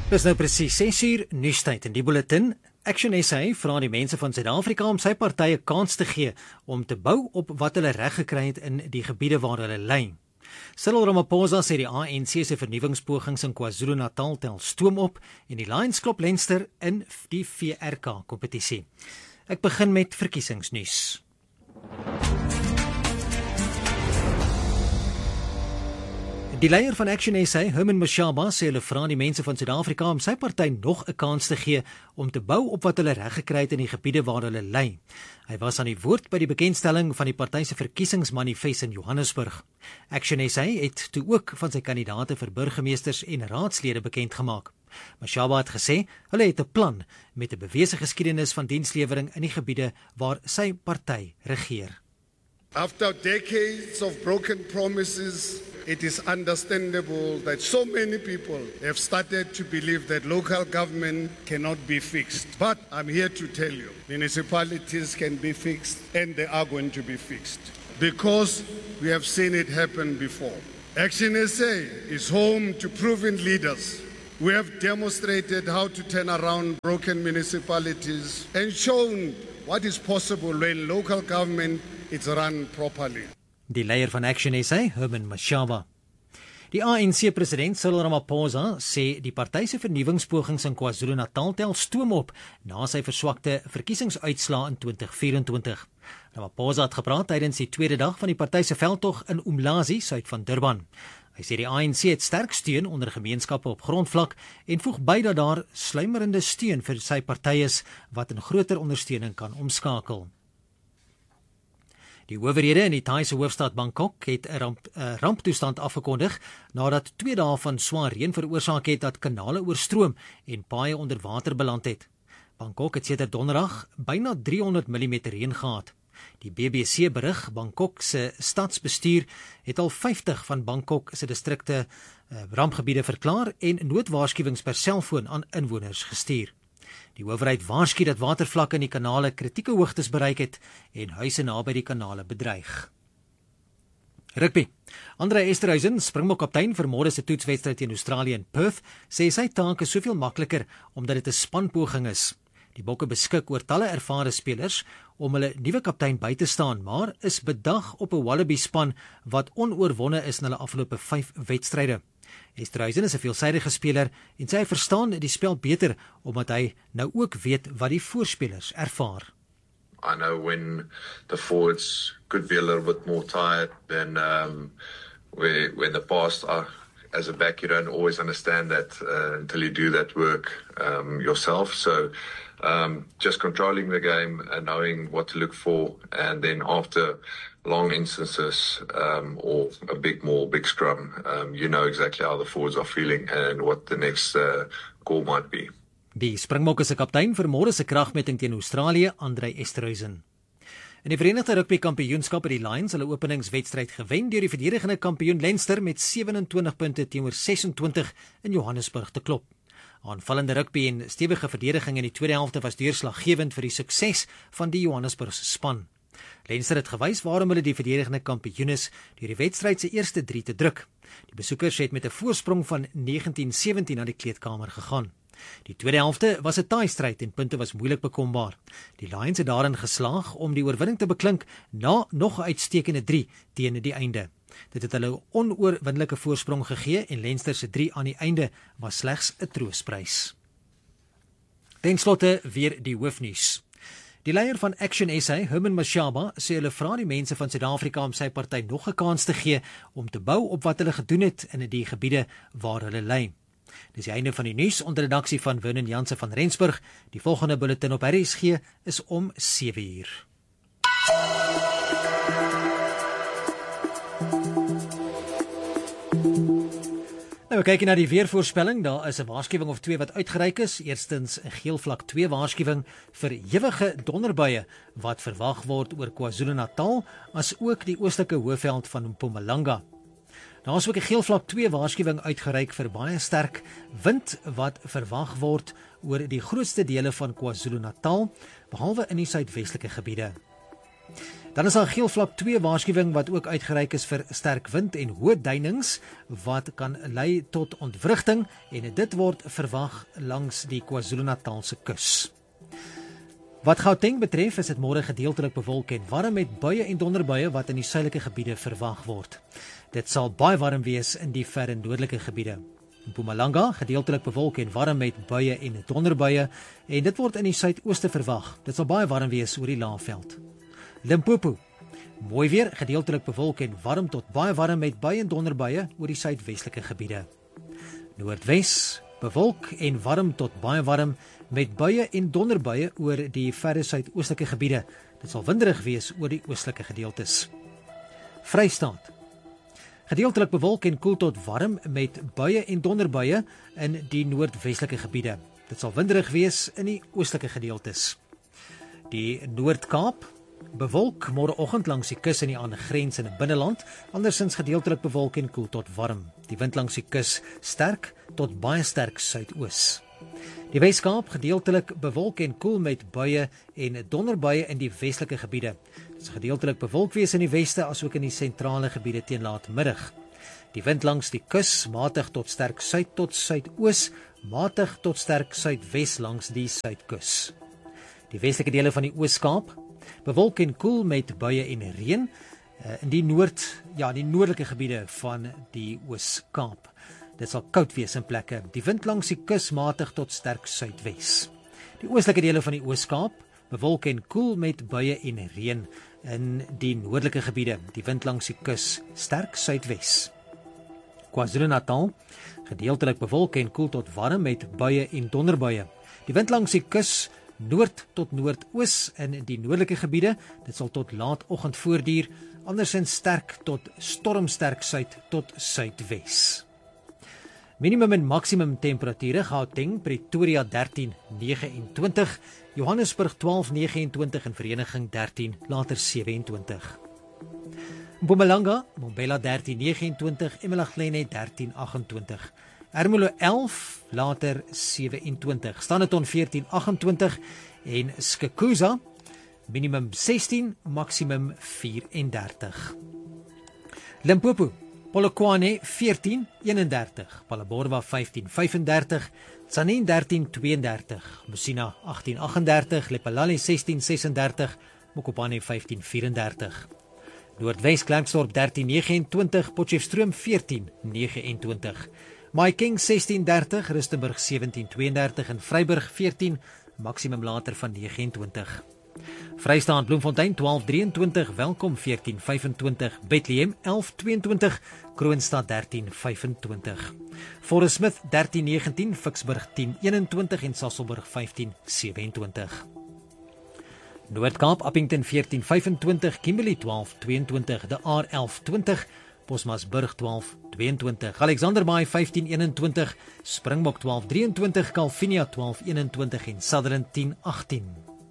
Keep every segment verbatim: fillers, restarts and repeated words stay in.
Dis nou presies ses uur nuustyd in die bulletin. Action S A vra die mense van Suid-Afrika om sy partye kans te gee om te bou op wat hulle reg gekry het in die gebiede waar hulle lê. Cyril Ramaphosa sê die A N C se vernuwingspogings in KwaZulu-Natal tel stoom op en die Lions klop Leinster in die V R K kompetisie. Ek begin met verkiesingsnuus. Die leier van Action S A, Herman Mashaba, sê hulle vra die mense van Suid-Afrika om sy party nog 'n kans te gee om te bou op wat hulle reg gekry het in die gebiede waar hulle lê. Hy was aan die woord by die bekendstelling van die party se verkiesingsmanifest in Johannesburg. Action S A het toe ook van sy kandidaate vir burgemeesters en raadslede bekend gemaak. Mashaba het gesê hulle het 'n plan met 'n bewese geskiedenis van dienslewering in die gebiede waar sy party regeer. After decades of broken promises, it is understandable that so many people have started to believe that local government cannot be fixed. But I'm here to tell you, municipalities can be fixed and they are going to be fixed because we have seen it happen before. Action S A is home to proven leaders. We have demonstrated how to turn around broken municipalities and shown what is possible when local government is run properly. Die leier van Action S A, Herman Mashaba. Die A N C-president Cyril Ramaphosa sê die party se vernuwingspogings in KwaZulu-Natal tel stoom op na sy verswakte verkiesingsuitslae in twintig vyf-en-twintig. Ramaphosa het gepraat tydens die tweede dag van die party se veldtog in Umlazi, suid van Durban. Hy sê die A N C het sterk steun onder gemeenskappe op grondvlak en voeg by dat daar sluimerende steun vir sy party is wat in groter ondersteuning kan omskakel. Die owerhede in die Thaise hoofstad Bangkok het 'n ramp, uh, ramptoestand afgekondig nadat twee dae van swaar reën veroorsaak het dat kanale oorstroom en paaie onder water beland het. Bangkok het sedert donderdag byna driehonderd millimeter reën gehad. Die B B C berig Bangkok se stadsbestuur het al vyftig van Bangkok se distrikte uh, rampgebiede verklaar en noodwaarskuwings per selfoon aan inwoners gestuur. Die owerheid waarsku dat watervlakke in die kanale kritieke hoogtes bereik het en huise naby die kanale bedreig. Rugby. Andre Esterhuizen, Springbokkaptein vir môre se toetswedstryd teen Australië in Perth, sê sy taak is soveel makliker omdat dit 'n spanpoging is. Die Bokke beskik oor talle ervare spelers om hulle nuwe kaptein by te staan, maar is bedag op 'n Wallaby span wat onoorwonne is in hulle afgelope vyf wedstryde. Esterhuizen is 'n veelsidige speler en sy verstaan die spel beter omdat hy nou ook weet wat die voorspelers ervaar. I know when the forwards could be a little bit more tired than um, where, when the past are. As a back, you don't always understand that uh, until you do that work um, yourself. So um, just controlling the game and knowing what to look for, and then after long instances um, or a big maul, big scrum, um, you know exactly how the forwards are feeling and what the next uh, goal might be. Die Springbokke se kaptein vir môre se kragmeting teen Australië, Andre Esterhuizen. In die Verenigde Rugby Kampioenskap het die Lions hulle openingswedstryd gewen deur die verdedigende kampioen Leinster met sewe-en-twintig punte teenoor ses-en-twintig in Johannesburg te klop. Aanvallende rugby en stewige verdediging in die tweede helfte was deurslaggewend vir die sukses van die Johannesburgse span. Leinster het gewys waarom hulle die verdedigende kampioen is deur die wedstryd se eerste drie te druk. Die besoekers het met 'n voorsprong van negentien sewentien na die kleedkamer gegaan. Die tweede helfte was 'n taai stryd en punte was moeilik bekombaar. Die Lions het daarin geslaag om die oorwinning te beklink na nog 'n uitstekende drie teen die einde. Dit het hulle 'n onoorwinnelike voorsprong gegee en Leinster se drie aan die einde was slegs 'n troostprys. Ten slotte weer die hoofnuus. Die leier van Action S A, Herman Mashaba, sê hulle vra die mense van Suid-Afrika om sy party nog 'n kans te gee om te bou op wat hulle gedoen het in die gebiede waar hulle lê. Dis die einde van die nuus onder redaksie van Vernon Jansen van Rensburg. Die volgende bulletin op R S G is om sewe uur. Nou, kyk na die weervoorspelling. Daar is 'n waarskuwing of twee wat uitgereik is. Eerstens 'n geel vlak twee waarskuwing vir ewige donderbuie wat verwag word oor KwaZulu-Natal, as ook die oostelike hoofveld van Mpumalanga. Daar is ook 'n geel vlak twee waarskuwing uitgereik vir baie sterk wind wat verwag word oor die grootste dele van KwaZulu-Natal, behalwe in die suidwestelike gebiede. Dan is daar geel vlak twee waarskuwing wat ook uitgereik is vir sterk wind en hoë duinings wat kan lei tot ontwrigting en dit word verwag langs die KwaZulu-Natalse kus. Wat Gauteng betref is dit môre gedeeltelik bewolk en warm met buie en donderbuie wat in die suidelike gebiede verwag word. Dit sal baie warm wees in die verre noordelike gebiede. Mpumalanga gedeeltelik bewolk en warm met buie en donderbuie en dit word in die suidooste verwag. Dit sal baie warm wees oor die Laagveld. Limpopo, mooi weer, gedeeltelik bewolk en warm tot baie warm met buie en donderbuie oor die suidwestelike gebiede. Noordwes, bewolk en warm tot baie warm met buie en donderbuie oor die verre suidoostelike gebiede. Dit sal winderig wees oor die oostelike gedeeltes. Vrystaat, gedeeltelik bewolk en koel tot warm met buie en donderbuie in die noordwestelike gebiede. Dit sal winderig wees in die oostelike gedeeltes. Die Noord-Kaap, bewolk môreoggend langs die kus en die aangrensende binneland, andersins gedeeltelik bewolk en koel tot warm. Die wind langs die kus sterk tot baie sterk suidoos. Die Wes-Kaap gedeeltelik bewolk en koel met buie en donderbuie in die westelike gebiede. Dit sal gedeeltelik bewolk wees in die weste asook in die sentrale gebiede teen laatmiddag. Die wind langs die kus matig tot sterk suid tot suidoos, matig tot sterk suidwes langs die suidkus. Die westelike dele van die Oos-Kaap bewolk en koel met buie en reën in die noord, ja, die noordelike gebiede van die Oos-Kaap. Dit sal koud wees in plekke. Die wind langs die kus matig tot sterk suidwes. Die oostelike dele van die Oos-Kaap bewolk en koel met buie en reën in die noordelike gebiede. Die wind langs die kus sterk suidwes. KwaZulu-Natal gedeeltelik bewolk en koel tot warm met buie en donderbuie. Die wind langs die kus noord tot noordoos in die noordelike gebiede. Dit sal tot laatoggend voortduur, andersins sterk tot stormsterk suid tot suidwes. Minimum en maksimum temperature: Gauteng, Pretoria dertien negenentwintig, Johannesburg twaalf negenentwintig en Vereniging dertien, later sewenentwintig. Mpumalanga, Mbombela dertien negenentwintig, Emalahleni dertien agentwintig. Ermelo elf, later sewenentwintig, Standerton veertien agentwintig en Skukuza minimum sestien, maksimum vyf-en-dertig. Limpopo, Polokwane veertien eenendertig, Phalaborwa vyftien vyf-en-dertig, Tzaneen dertien tweeëndertig, Messina agttien agt-en-dertig, Lephalale sestien ses-en-dertig, Mokopane vyftien vyf-en-dertig. Noordwes Klerksdorp dertien negenentwintig, Potchefstroom veertien negenentwintig. Mahikeng sestien dertig, Rustenburg sewentien tweeëndertig en Vryburg veertien, maksimum later van negenentwintig. Vrystaat Bloemfontein twaalf drieëntwintig, Welkom veertien vyfentwintig, Bethlehem elf tweeëntwintig, Kroonstad dertien vyfentwintig. Forest Smith dertien negentien, Ficksburg tien eenentwintig en Sasolburg vyftien sewenentwintig. Noord-Kaap Appington veertien vyfentwintig, Kimberley twaalf tweeëntwintig, De Aar elf twintig, Bosmasburg twaalf tweeëntwintig, Alexanderbaai vyftien eenentwintig, Springbok twaalf drieëntwintig, Calvinia twaalf eenentwintig en Sutherland tien agttien.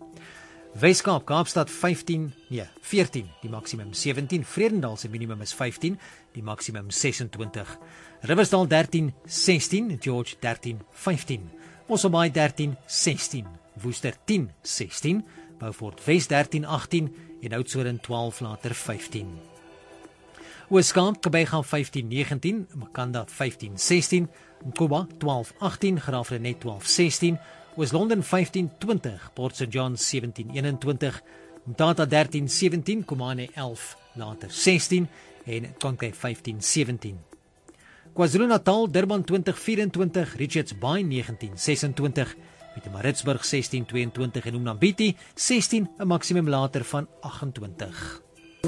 Weskaap Kaapstad vyftien, nee, veertien, die maksimum sewentien, Vredendal se minimum is vyftien, die maksimum sesentwintig. Riversdal dertien sestien, George dertien vyftien, Mosselbaai dertien sestien, Woester tien sestien, Beaufort Wes dertien agttien en Oudtshoorn twaalf later vyftien. Ooskaap Kebega vyftien negentien, Makanda vyftien sestien, Mkoba twaalf agttien, Graafrenet twaalf sestien, Oos-London vyftien twintig, Port Saint John sewentien eenentwintig, Mtata dertien sewentien, Komane elf later sestien en Konke vyftien sewentien. KwaZulu-Natal Durban twintig vyf-en-twintig, Richards Bay negentien sesentwintig, Pietermaritzburg sestien tweeëntwintig en Umnambiti sestien, 'n maksimum later van agt-en-twintig.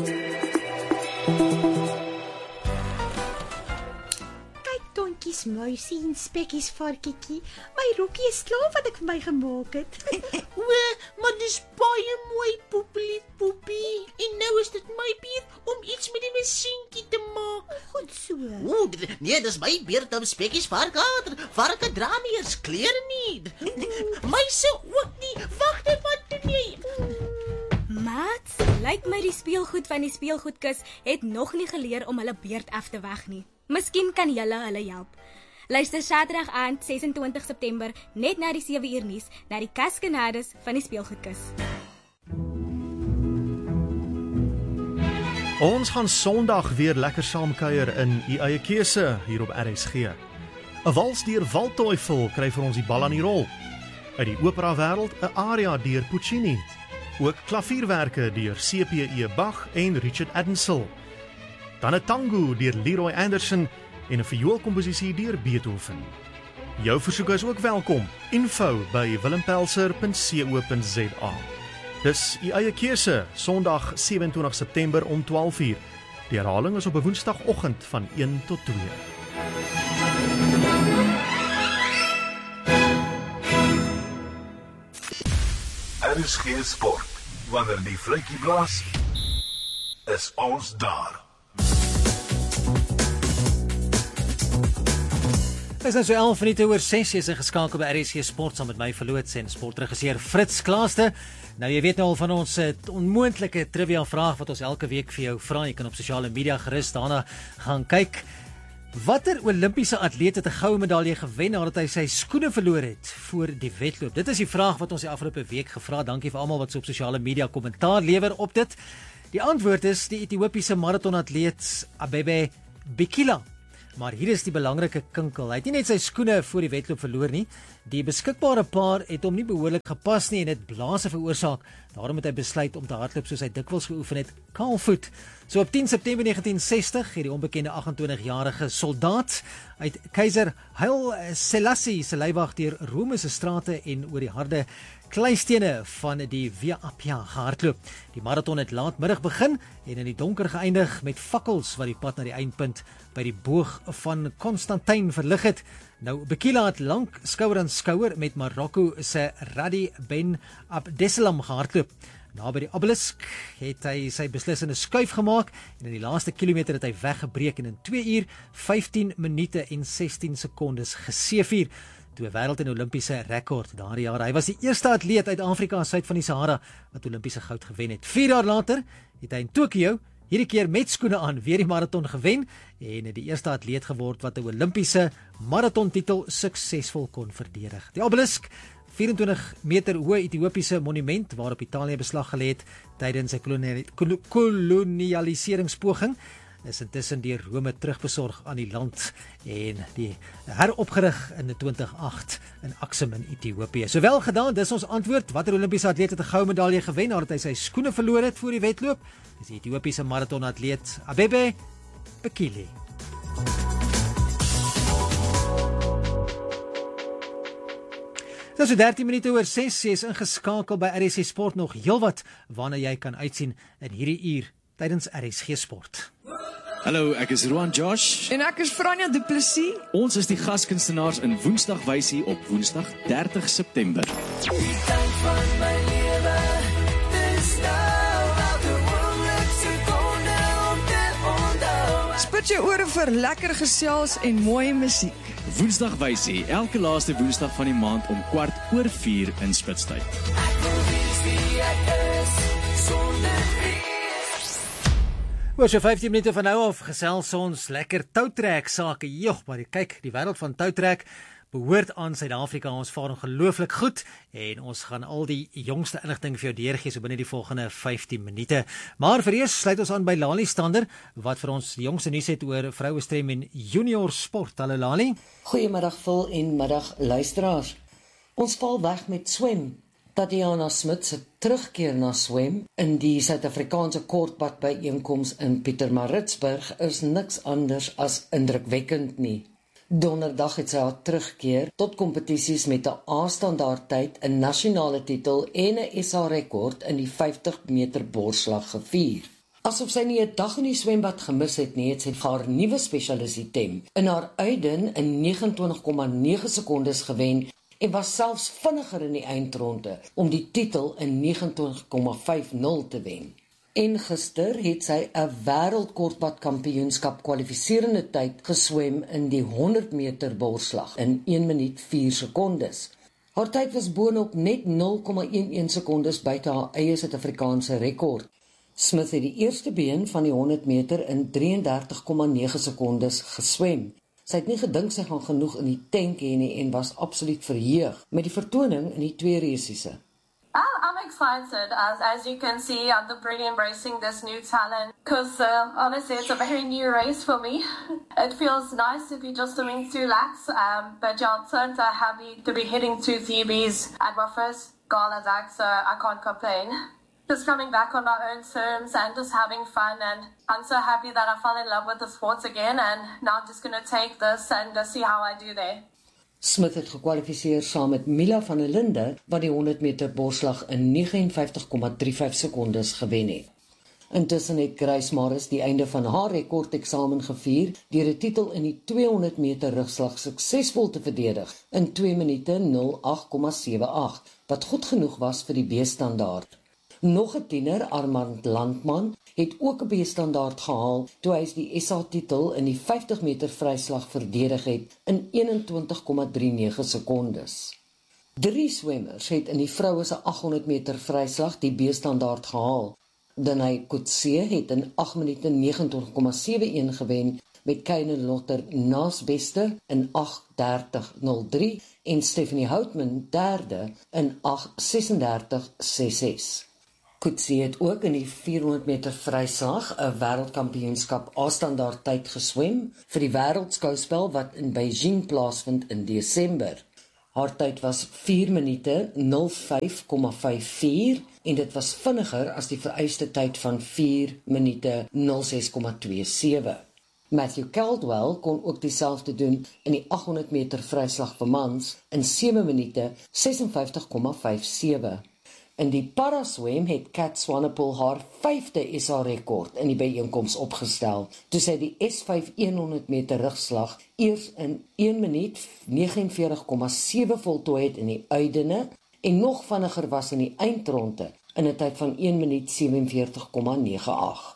Tonkies, muisie en spekkies varketjie. My rokkie is klaar wat ek vir my gemaak het. O, maar dis baie mooi, poepelie poepie. En nou is dit my beurt om iets met die masientjie te maak. Goed so. O, nee, dis my beurt om spekkies varke, varke dra nie eers klere nie. Muise ook nie. Wag net, wat doen jy? Maat, lyk my die speelgoed van die speelgoedkus het nog nie geleer om hulle beurt af te wag nie. Miskien kan julle hulle help. Luister Saterdag aand ses en twintig September net na die sewe uur nuus na die Kaskanades van die speelgoedkus. Ons gaan Sondag weer lekker saamkuier in U Eie Keuse hier op R S G. 'n Wals deur Waldteufel kry vir ons die bal aan die rol. Uit die opera wêreld 'n aria deur Puccini. Ook klavierwerke deur C P E Bach en Richard Adensel. Dan 'n tango deur Leroy Anderson en 'n vioolkomposisie deur Beethoven. Jou versoeke is ook welkom. Info by willempelser punt co punt za. Dis U Eie Keuse, Sondag sewe en twintig September om twaalf uur. Die herhaling is op 'n Woensdagoggend van een tot twee. Er is geen sport. Wanneer die vletjie blaas, is ons daar. Dit is nou so elf minute oor ses, jy is ingeskakel by R S G Sport saam met my verloots en sportregisseur Fritz Klaaste. Nou jy weet nou al van ons onmoontlike trivia vraag wat ons elke week vir jou vra. Jy kan op sosiale media gerus daarna gaan kyk. Watter Olimpiese atleet het 'n goue medalje gewen nadat hy sy skoene verloor het voor die wedloop? Dit is die vraag wat ons die afgelope week gevra. Dankie vir almal wat so op sosiale media kommentaar lewer op dit. Die antwoord is die Ethiopiese marathonatleet Abebe Bikila. Maar hier is die belangrike kinkel. Hy het nie net sy skoene voor die wedloop verloor nie. Die beskikbare paar het hom nie behoorlik gepas nie en het blaase veroorsaak. Daarom het hy besluit om te hardloop soos hy dikwels geoefen het, kaalvoet. So op tien September negentien sestig het die onbekende agt en twintig-jarige soldaat uit keiser Haile Selassie se leiwag deur Rome se strate en oor die harde kleistene van die Via Appia gehardloop. Die marathon het laatmiddag begin en in die donker geëindig met fakkels wat die pad na die eindpunt by die boog van Constantijn verlig het. Nou, Bikila het lank skouer aan skouer met Marokko se Radi Ben Abdeslam gehardloop. Na by die obelisk het hy sy beslissende skuif gemaak en in die laaste kilometer het hy weggebreek en in twee uur, vyftien minute en sestien sekondes geseëvier. Toe 'n wêreld en Olimpiese rekord daardie jaar. Hy was die eerste atleet uit Afrika en suid van die Sahara wat Olimpiese goud gewen het. Vier jaar later het hy in Tokio, hierdie keer met skoene aan, weer die marathon gewen en het die eerste atleet geword wat 'n Olimpiese marathontitel suksesvol kon verdedig. Die obelisk, vyf en twintig meter hoë Ethiopiese monument waarop Italië beslag gelê het tydens sy kolonialiseringspoging, is intussen deur Rome terugbesorg aan die land en die heropgerig in twintig agt in Aksum in Ethiopië. Sowel gedaan, dis ons antwoord. Watter Olimpiese atleet het 'n goue medalje gewen nadat hy sy skoene verloor het voor die wedloop? Dis die Ethiopiese marathonatleet Abebe Bikila. Dis so dertien minute oor ses, jy is ingeskakel by R S G Sport, nog heelwat waarna jy kan uitsien in hierdie uur tydens R S G Sport. Hallo, ek is Roan Josh. En ek is Franja Du Plessis. Ons is die gaskunstenaars in Woensdag Wysie op Woensdag dertig September. Die tyd van my lewe is nou, elke oomblik sekonde om te onthou. Spit jou ore vir lekker gesels en mooi musiek. Woensdag Wysie, elke laaste Woensdag van die maand om kwart oor vier in Spitstyd. Ek wil wees wie ek is, sonder Oor so vyftien minute van nou af gesels ons lekker toutrek sake. Joh, maar kyk, die wêreld van toutrek behoort aan Suid-Afrika. Ons vaar ongelooflik goed en ons gaan al die jongste inligting vir jou deurgee so binne die volgende vyftien minute. Maar vir eers sluit ons aan by Lali Stander wat vir ons die jongste nuus het oor vroue strem en junior sport. Hallo Lali. Goeiemiddag Phil en middag luisteraars. Ons val weg met swem. Tatiana Smit se terugkeer na swem in die Suid-Afrikaanse kortpad byeenkoms in Pietermaritzburg is niks anders as indrukwekkend nie. Donderdag het sy haar terugkeer tot kompetisies met 'n A-standaard tyd, 'n nasionale titel en 'n S A-rekord in die vyftig meter borsslag gevier. Asof sy nie 'n dag in die swembad gemis het nie, het sy haar nuwe spesialisitem in haar uiden in vyf nege nege komma nege sekondes gewen en was selfs vinniger in die eindronde om die titel in vyf nege komma vyf nul te wen. En gister het sy 'n wêreldkortpadkampioenskap kwalifiserende tyd geswem in die honderd meter borsslag in een minuut vier sekondes. Haar tyd was boonop net nul komma een een sekondes buite haar eie Suid-Afrikaanse rekord. Smith het die eerste been van die honderd meter in drie en dertig komma nege sekondes geswem. Sy het nie gedink sy gaan genoeg in die tank hê nie en was absoluut verheug met die vertoning in die twee resiese. Oh, I'm excited, as as you can see, I'm really embracing this new talent because uh, honestly, it's a very new race for me. It feels nice to be just doing two laps, um, but yeah, I'm so happy to be hitting two T Bs at my first gala act, so I can't complain. Just coming back on my own terms and just having fun, and I'm so happy that I fell in love with the sports again, and now I'm just going to take this and uh, see how I do there. Smith het gekwalifiseer saam met Mila van der Linde wat die honderd meter borsslag in vyf nege komma drie vyf sekondes gewen het. Intussen het Grace Maris die einde van haar rekordeksamen gevier deur 'n titel in die tweehonderd meter rugslag suksesvol te verdedig in twee minute nul agt komma sewe agt, wat goed genoeg was vir die B-standaard. Nog 'n tiener, Armand Landman, het ook 'n B-standaard gehaal toe hy die S A-titel in die vyftig meter vryslag verdedig het in eenentwintig komma drie nege sekondes. Drie swemmers het in die vroue se agthonderd meter vryslag die B-standaard gehaal. Danai Kutse het in agt minute vyf nege komma sewe een gewen met Kayne Lotter naasbeste in agt dertig nul drie en Stephanie Houtman derde in agt ses-en-dertig ses ses. Kutse het ook in die vierhonderd meter vryslag 'n wêreldkampioenskap A-standaard tyd geswem vir die wêreldskouspel wat in Beijing plaasvind in Desember. Haar tyd was vier minute nul vyf komma vyf vier en dit was vinniger as die vereiste tyd van vier minute nul ses komma twee sewe. Matthew Caldwell kon ook dieselfde doen in die agthonderd meter vryslag vir mans in sewe minute ses-en-vyftig komma vyf sewe. In die paraswem het Kat Swanepoel haar vyfde S A-rekord in die byeenkoms opgestel, toe sy die S vyf honderd meter rugslag eers in een minuut negenenveertig komma sewe voltooi het in die uitdene en nog vinniger was in die eindronde in 'n tyd van een minuut sewenveertig komma nege agt.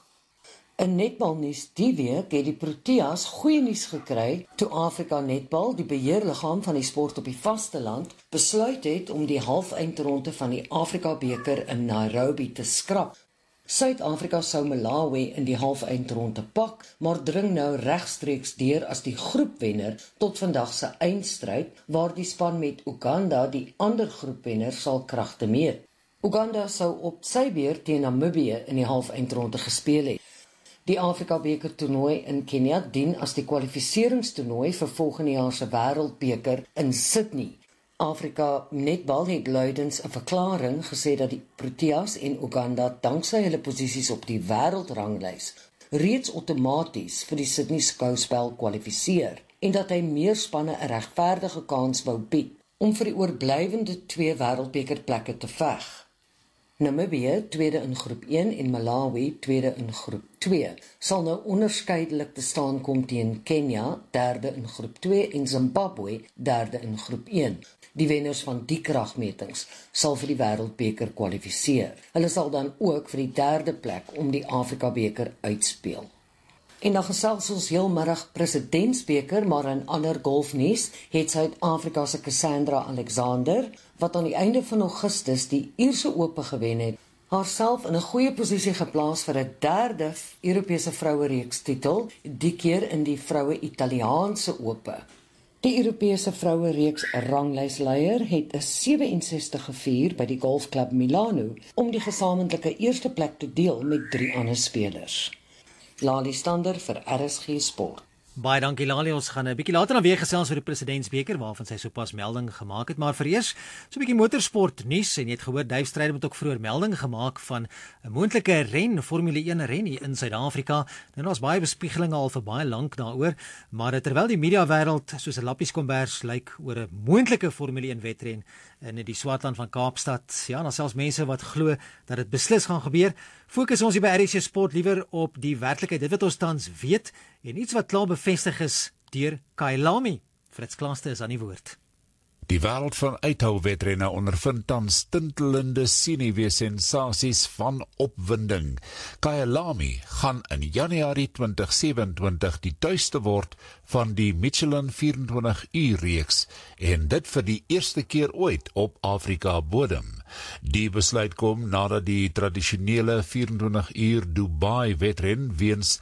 In netbalnuus die week het die Proteas goeie nuus gekry toe Afrika Netbal, die beheerliggaam van die sport op die vasteland, besluit het om die halfeindronde van die Afrika beker in Nairobi te skrap. Suid-Afrika sou Malawi in die halfeindronde pak, maar dring nou regstreeks deur as die groepwenner tot vandag se eindstryd, waar die span met Uganda, die ander groepwenner, sal kragte meet. Uganda sou op sy beurt teen Namibië in die halfeindronde gespeel het. Die Afrika beker toernooi in Kenia dien as die kwalifiseringstoernooi vir volgende jaar se wêreldbeker in Sydney. Afrika Netbal het luidens 'n verklaring gesê dat die Proteas en Uganda danksy hulle posisies op die wêreldranglys reeds outomaties vir die Sydney skouspel kwalifiseer en dat hy meer spanne 'n regverdige kans wou bied om vir die oorblywende twee wêreldbekerplekke te veg. Namibië, tweede in groep een en Malawi, tweede in groep twee, sal nou onderskeidelik te staan kom teen Kenia, derde in groep twee en Zimbabwe, derde in groep een. Die wenners van die kragmetings sal vir die wêreldbeker kwalifiseer. Hulle sal dan ook vir die derde plek om die Afrika beker uitspeel. En dan gesels ons heelmiddag presidentsbeker, maar in ander golfnuus het Suid-Afrika se Cassandra Alexander, wat aan die einde van Augustus die Ierse Ope gewen het, haarself in 'n goeie posisie geplaas vir 'n derde Europese vrouereeks titel, die keer in die vroue Italiaanse Ope. Die Europese vrouereeks ranglysleier het 'n sewe-en-sestig gevier by die golfklub Milano om die gesamentlike eerste plek te deel met drie ander spelers. Lali Stander vir R S G Sport. Baie dankie Lali, ons gaan 'n bietjie later dan weer gesels oor die presidentsbeker waarvan sy sopas melding gemaak het, maar vir eers so 'n bietjie motorsport nuus. En jy het gehoor Dave Strydom het ook vroeër melding gemaak van 'n moontlike ren, Formule een ren hier in Suid-Afrika. Nou daar's baie bespiegelinge al vir baie lank daaroor, maar terwyl die media wêreld soos 'n lappies kombers lyk oor 'n moontlike Formule een wedren in die Swartland van Kaapstad, ja, dan selfs mense wat glo dat dit beslis gaan gebeur, fokus ons hier by R S G Sport liewer op die werklikheid, dit wat ons tans weet en iets wat klaar bevestig is deur Kyalami. Fritz Klaaste is aan die woord. Die wêreld van uithouwedrenne ondervind tans tintelende senuwee-sensasies van opwinding. Kyalami gaan in Januarie twintig sewenentwintig die tuiste word van die Michelin vyerentwintig uur reeks en dit vir die eerste keer ooit op Afrika bodem. Die besluit kom nadat die tradisionele vyerentwintig uur Dubai wedren weens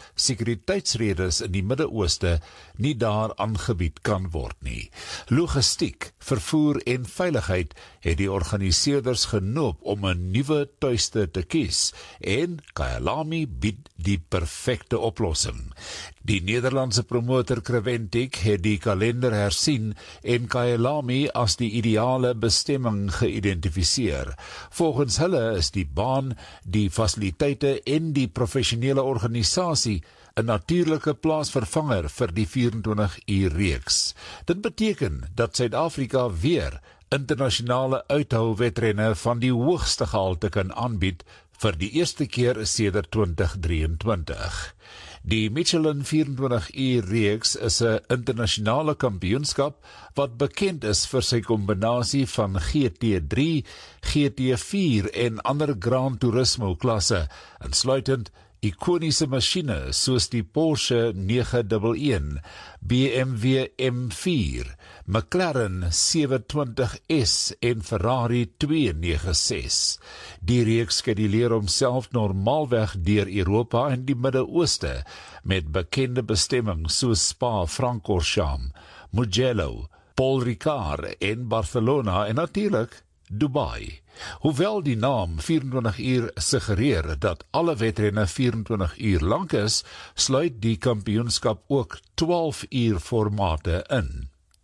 sekuriteitsredes in die Midde-Ooste nie daar aangebied kan word nie. Logistiek vervoer en veiligheid het die organiseerders genoop om 'n nuwe tuiste te kies en Kyalami bied die perfekte oplossing. Die Nederlandse promotor Creventic het die kalender hersien en Kyalami as die ideale bestemming geïdentifiseer. Volgens hulle is die baan, die fasiliteite en die professionele organisasie 'n natuurlike plaasvervanger vir die vyf-en-twintig uur reeks. Dit beteken dat Suid-Afrika weer internasionale uithouwedrenne van die hoogste gehalte kan aanbied vir die eerste keer sedert twintig drieëntwintig. Die Michelin vyf-en-twintig uur reeks is 'n internasionale kampioenskap wat bekend is vir sy kombinasie van G T drie, G T vier en ander Gran Turismo klasse, insluitend ikoniese masjiene soos die Porsche nege een een, B M W M vier, McLaren sewe twintig S en Ferrari twee nege ses. Die reeks skeduleer homself normaalweg deur Europa en die Midde-Ooste met bekende bestemmings soos Spa-Francorchamps, Mugello, Paul Ricard en Barcelona en natuurlik Dubai. Hoewel die naam vyf-en-twintig uur suggereer dat alle wedrenne vyf-en-twintig uur lank is, sluit die kampioenskap ook twaalf uur formate in.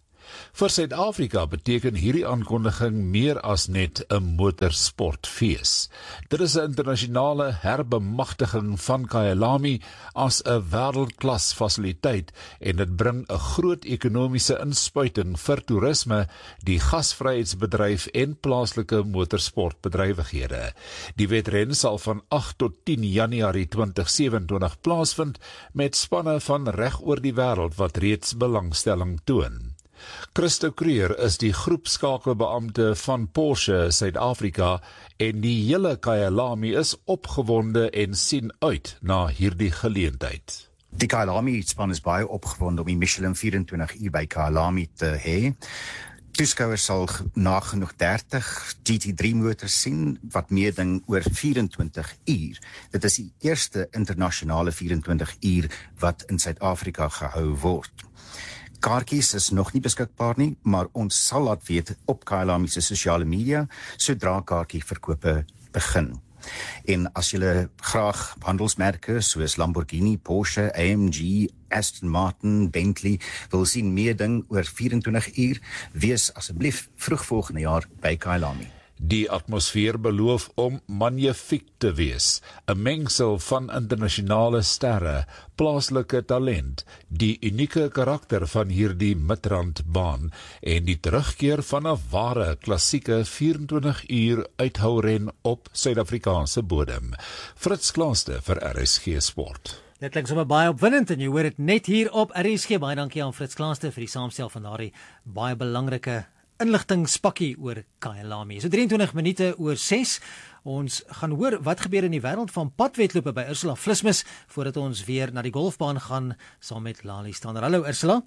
Vir Suid-Afrika beteken hierdie aankondiging meer as net 'n motorsportfees. Dit is 'n internasionale herbemagtiging van Kyalami as 'n wêreldklas fasiliteit en dit bring 'n groot ekonomiese inspuiting vir toerisme, die gasvryheidsbedryf en plaaslike motorsportbedrywighede. Die wedren sal van agt tot tien Januarie twintig sewe-en-twintig plaasvind met spanne van reg oor die wêreld wat reeds belangstelling toon. Christo Creer is die groepskakelbeampte van Porsche Suid-Afrika en die hele Kyalami is opgewonde en sien uit na hierdie geleentheid. Die Kyalami span is baie opgewonde om die Michelin vyf-en-twintig uur by Kyalami te hê. Toeskouers sal nagenoeg dertig G T drie motors sien wat meeding oor vyf-en-twintig uur. Dit is die eerste internasionale vyf-en-twintig uur wat in Suid-Afrika gehou word. Kaartjies is nog nie beskikbaar nie, maar ons sal laat weet op Kyalami se sosiale media sodra kaartjieverkope begin. En as julle graag handelsmerke soos Lamborghini, Porsche, A M G, Aston Martin, Bentley wil sien meeding oor vyf-en-twintig uur, wees asseblief vroeg volgende jaar by Kyalami. Die atmosfeer beloof om magnifiek te wees, 'n mengsel van internasionale sterre, plaaslike talent, die unieke karakter van hierdie midrandbaan en die terugkeer van 'n ware klassieke vyf-en-twintig uur uithouren op Suid-Afrikaanse bodem. Fritz Klaaste vir R S G Sport. Dit klink sommer baie opwindend en jy hoor dit net hier op R S G. Baie dankie aan Fritz Klaaste vir die saamstel van daardie baie belangrike inligtingspakkie oor Kyalami. So drieëntwintig minute oor ses. Ons gaan hoor wat gebeur in die wêreld van padwedlope by Ursula Vlismus voordat ons weer na die golfbaan gaan saam met Lali Stander. Hallo Ursula.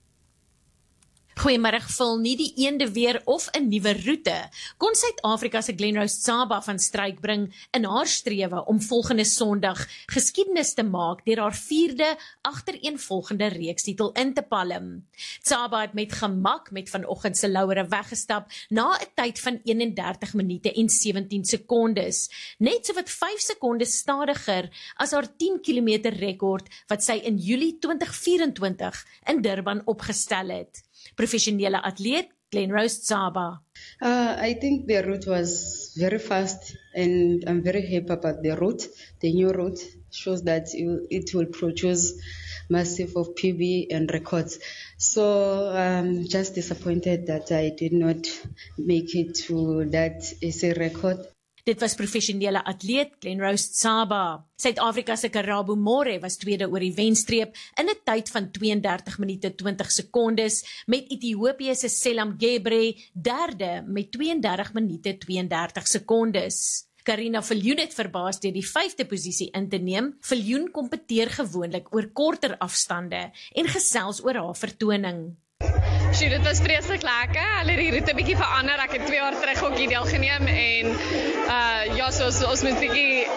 Goeiemôre, vul nie die eende weer of 'n nuwe roete. Kon Suid-Afrika se Glenrose Tsaba van stryk bring in haar strewe om volgende Sondag geskiedenis te maak deur haar vierde agtereenvolgende reekstitel in te palm. Tsaba het met gemak met vanoggend se laure weggestap na 'n tyd van eenendertig minute en sewentien sekondes, net sowat vyf sekondes stadiger as haar tien kilometer rekord wat sy in Julie twintig vyf-en-twintig in Durban opgestel het. Professionele atleet Glenrose Tsaba. Uh, I think the route was very fast and I'm very happy about the route. The new route shows that it will produce massive of P B and records. So I'm just disappointed that I did not make it to that essay record. Dit was professionele atleet Glenrose Tsaba. Suid-Afrika se Karabo More was tweede oor die wenstreep in 'n tyd van tweeëndertig minute twintig sekondes met Ethiopië se Selam Gebre derde met tweeëndertig minute tweeëndertig sekondes. Karina Viljoen het verbaas deur die vyfde posisie in te neem. Viljoen kompeteer gewoonlik oor korter afstande en gesels oor haar vertoning. Sjoe, dit was vreeslik lekker. Hulle het die roete bietjie verander. Ek het twee jaar terug hokkie deelgeneem en uh ja, so ons ons moet bietjie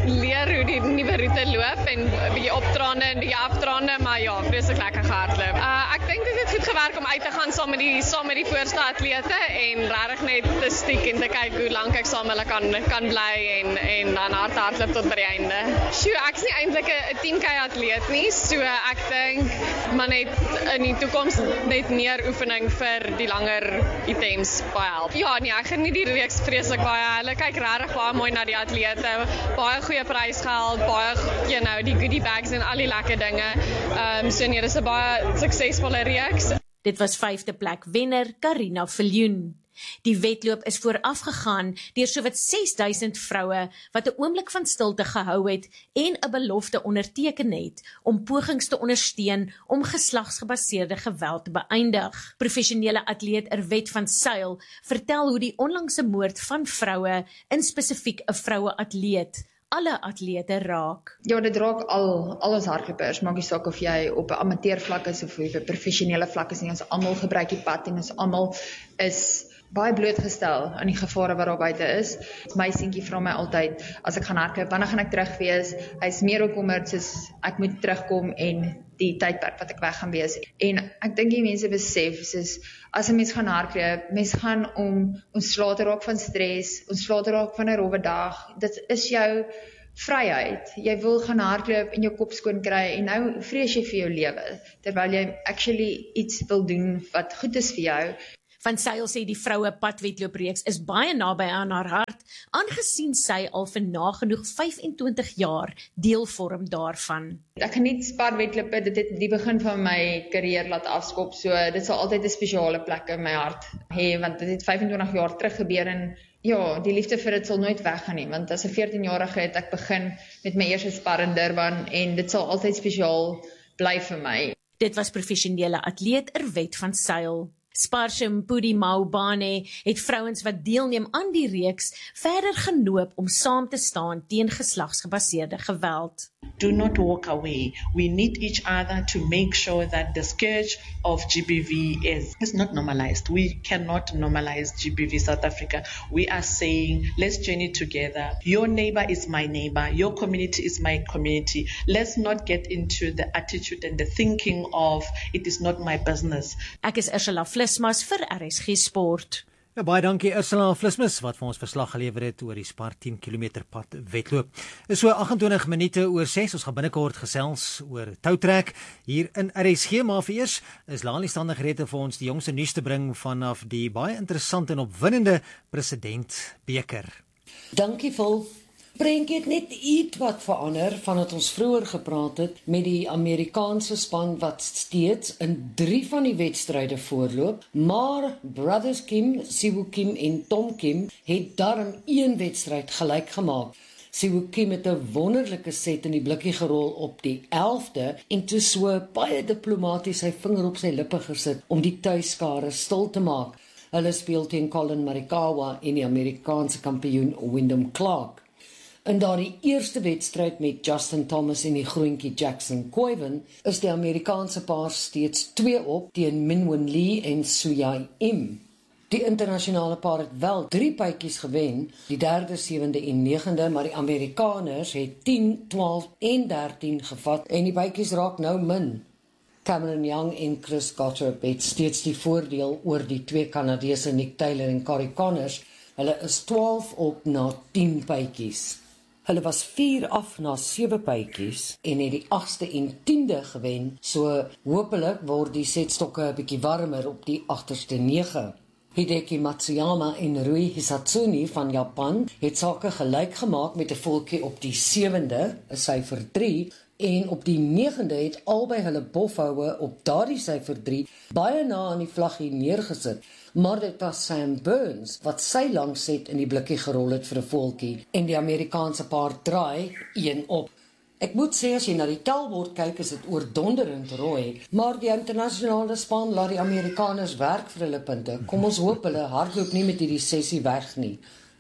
leer hoe die nuwe roete loop en 'n bietjie optraande en 'n bietjie aftraande, maar ja, vreeslik lekker gehardloop. Uh, ek dink dit het goed gewerk om uit te gaan saam met die saam met die voorste atlete en regtig net te stiek en te kyk hoe lank ek saam hulle kan kan bly en en dan hard hardloop tot by die einde. Sjoe, ek is nie eintlik 'n tien K atleet nie, so ek dink maar net in die toekoms net meer oefening vir die langer items baie help. Ja, nee, ek geniet die reeks vreeslik baie. Hulle kyk regtig baie mooi na die atlete. Baie goeie prysgeld, baie you know, die goodie bags en al die lekker dinge. Ehm um, so nee, dis 'n baie suksesvolle reeks. Dit was vyfde plek wenner Karina Viljoen. Die wedloop is voorafgegaan deur sowat ses duisend vroue wat 'n oomblik van stilte gehou het en 'n belofte onderteken het om pogings te ondersteun om geslagsgebaseerde geweld te beëindig. Professionele atleet Erwet van Sail vertel hoe die onlangse moord van vroue, in spesifiek 'n vroue atleet, alle atlete raak. Ja, dit raak al al ons hardlopers, maak nie saak of jy op 'n amateurvlak is of op 'n professionele vlak is nie, ons almal gebruik die pad en ons almal is baie blootgestel aan die gevare wat daar buite is. My seentjie vra my altyd, as ek gaan hardloop, wanneer gaan ek terug wees? Hy's meer bekommerd soos ek moet terugkom en die tydperk wat ek weg gaan wees. En ek dink die mense besef, soos, as 'n mens gaan hardloop, mens gaan om ontslae te raak van stres, ontslae te raak van 'n rowwe dag. Dit is jou vryheid. Jy wil gaan hardloop en jou kop skoon kry en nou vrees jy vir jou lewe, terwyl jy actually iets wil doen wat goed is vir jou. Van Sail sê die vroue padwedloopreeks is baie naby aan haar hart, aangesien sy al vir nagenoeg vyf en twintig jaar deel vorm daarvan. Ek geniet padwedloop, dit het die begin van my karier laat afskop, so dit sal altyd 'n spesiale plek in my hart hê, want dit het vyf en twintig jaar terug gebeur en ja, die liefde vir dit sal nooit weggaan nie, want as 'n veertien-jarige het ek begin met my eerste spar in Durban en dit sal altyd spesiaal bly vir my. Dit was professionele atleet Erwet van Sail. Sparshe Mpudi Maubane het vrouens wat deelneem aan die reeks verder genoop om saam te staan teen geslagsgebaseerde geweld. Do not walk away. We need each other to make sure that the scourge of G B V is, is not normalized. We cannot normalize G B V South Africa. We are saying, let's journey together. Your neighbor is my neighbor. Your community is my community. Let's not get into the attitude and the thinking of, it is not my business. Ek is Ursula Vlismas vir R S G Sport. Ja, baie dankie Ursula Vlismas wat vir ons verslag gelewer het oor die Spar tien kilometer pad wedloop. Is so agt en twintig minute oor ses, ons gaan binnekort gesels oor toutrek hier in R S G, maar vir eers is Lali staande gereed vir ons die jongste nuus te bring vanaf die baie interessante en opwindende President Beker. Dankie Vol. Prentjie het net iets wat verander vandat ons vroeër gepraat het met die Amerikaanse span wat steeds in drie van die wedstryde voorloop, maar Brothers Kim, Siwoo Kim en Tom Kim het darm een wedstryd gelyk gemaak. Siwoo Kim het 'n wonderlike set in die blikkie gerol op die elfde en toe so baie diplomaties sy vinger op sy lippe gesit om die tuiskare stil te maak. Hulle speel teen Colin Morikawa en die Amerikaanse kampioen Wyndham Clark. In daardie eerste wedstryd met Justin Thomas en die groentjie Jackson Koiven is die Amerikaanse paar steeds twee op teen Minwoo Lee en Suyai Im. Die internasionale paar het wel drie bytjies gewen, die derde, sewende en negende, maar die Amerikaners het tien, twaalf en dertien gevat en die bytjies raak nou min. Cameron Young en Chris Gottrup het steeds die voordeel oor die twee Kanadese Nick Taylor en Corey Connors. Hulle is twaalf op na tien bytjies. Hulle was vier af na sewe bytjies en het die agste en tiende gewen, so hopelik word die setstokke 'n bietjie warmer op die agterste nege. Hideki Matsuyama en Rui Hisatsuni van Japan het sake gelyk gemaak met 'n voetjie op die sewende, 'n syfer drie, en op die negende het albei hulle bofhoue op daardie syfer drie baie na aan die vlaggie neergesit. Maar dit was Sam Burns wat sy langset in die blikkie gerol het vir 'n voetjie en die Amerikaanse paar draai een op. Ek moet sê as jy na die telbord kyk is dit oordonderend rooi, maar die internasionale span laat die Amerikaners werk vir hulle punte. Kom ons hoop hulle hardloop nie met hierdie sessie weg nie.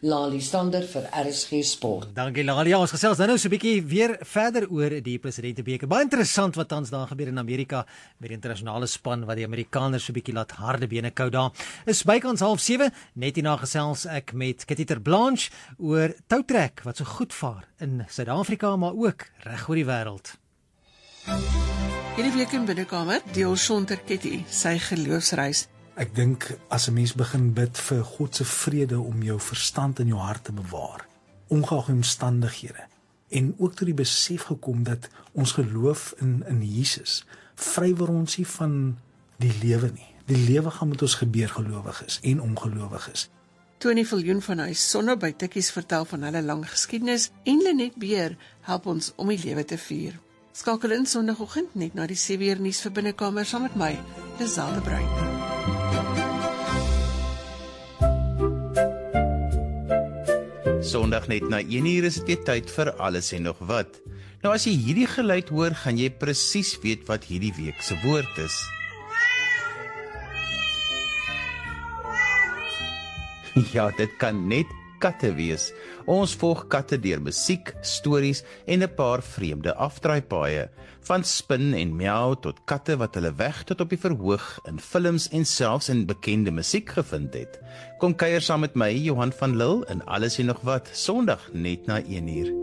Lali Stander vir R S G Sport. Dankie Lali. Ja, ons gesels nou so 'n bietjie weer verder oor die Presidentebeker. Baie interessant wat tans daar gebeur in Amerika met die internasionale span wat die Amerikaners so 'n bietjie laat harde bene kou daar. Is bykans half sewe, net hierna gesels ek met Kitty ter Blanche oor toutrek wat so goed vaar in Suid-Afrika maar ook reg oor die wêreld. Hierdie week in Binnekamer deel Sonter Kitty sy geloofsreis. Ek dink as 'n mens begin bid vir God se vrede om jou verstand en jou hart te bewaar, ongeag die omstandighede, en ook tot die besef gekom dat ons geloof in in Jesus vrywer ons nie van die lewe nie. Die lewe gaan met ons gebeur, gelowiges en ongelowiges. Tony Viljoen van Huis Sonne by Tikkies vertel van hulle lang geskiedenis en Lenet Beer help ons om die lewe te vier. Skakel in Sondagoggend net na die sewe uur nuus vir Binnekamer saam met my, Liselde Bruin. Sondag net na een uur is dit weer tyd vir alles en nog wat. Nou as jy hierdie geluid hoor, gaan jy presies weet wat hierdie week se woord is. Ja, dit kan net katte wees. Ons volg katte deur musiek, stories en 'n paar vreemde afdraaipaaie. Van spin en miau tot katte wat hulle weg tot op die verhoog in films en selfs in bekende musiek gevind het. Kom kuier saam met my, Johan van Lille, in alles en nog wat, Sondag net na een uur.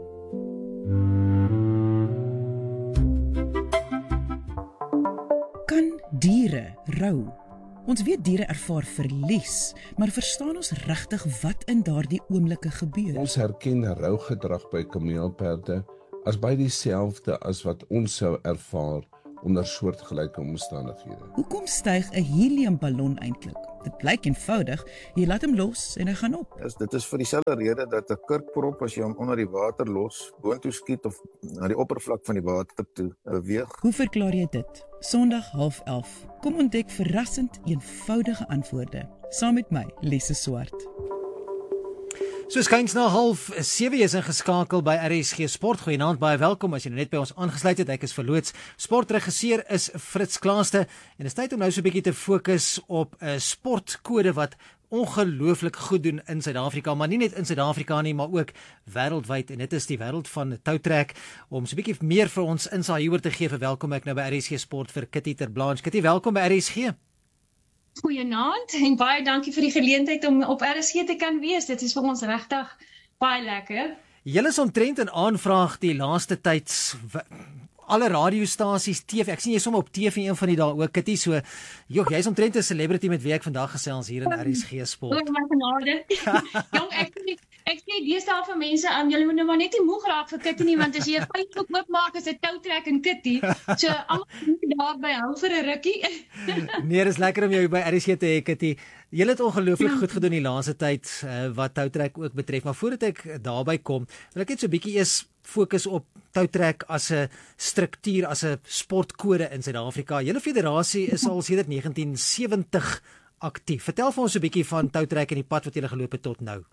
Kan diere rou? Ons weet diere ervaar verlies, maar verstaan ons regtig wat in daardie oomblikke gebeur? Ons herken rougedrag by kameelperde as baie dieselfde as wat ons sou ervaar onder soortgelyke omstandighede. Hoekom styg 'n heliumballon eintlik? Dit blyk eenvoudig, jy laat hom los en hy gaan op. Yes, dit is vir dieselfde rede dat 'n kurkprop as jy hom onder die water los, boontoe skiet of na die oppervlak van die water toe beweeg. Hoe verklaar jy dit? Sondag half elf. Kom ontdek verrassend eenvoudige antwoorde. Saam met my, Lise Swart. So skuins na half sewe is ingeskakel by R S G Sport. Goeienaand, baie welkom as jy net by ons aangesluit het. Ek is verloots. Sportregisseur is Fritz Klaaste en dit is tyd om nou so 'n bietjie te fokus op 'n sportkode wat ongelooflik goed doen in Suid-Afrika, maar nie net in Suid-Afrika nie, maar ook wêreldwyd, en dit is die wêreld van toutrek. Om so 'n bietjie meer vir ons insaag hieroor te gee, welkom ek nou by R S G Sport vir Kitty ter Blanche. Kitty, welkom by R S G. Goeienaand en baie dankie vir die geleentheid om op R S G te kan wees. Dit is vir ons regtig baie lekker. Julle is omtrent in aanvraag die laaste tyd, alle radiostasies, T V. Ek sien jy sommer op T V een van die dae ook, Kitty, so joh, jy's omtrent 'n celebrity met wie ek vandag gesels hier in R S G Sport. Oor my genade. Jong, ek ek sê deesdae vir mense, um, julle moet nou maar net nie moeg raak vir Kitty nie, want as jy 'n Facebook oopmaak, is dit toutrek en Kitty. So almal moet daarby hou vir 'n rukkie. Nee, dis lekker om jou by R S G te hê, Kitty. Jy het ongelooflik goed gedoen die laaste tyd uh, wat toutrek ook betref, maar voordat ek daarby kom, wil ek net so 'n bietjie eers fokus op toutrek as 'n struktuur, as 'n sportkode in Suid-Afrika. Julle federasie is al sedert negentien sewentig aktief. Vertel vir ons 'n bietjie van toutrek en die pad wat julle geloop het tot nou.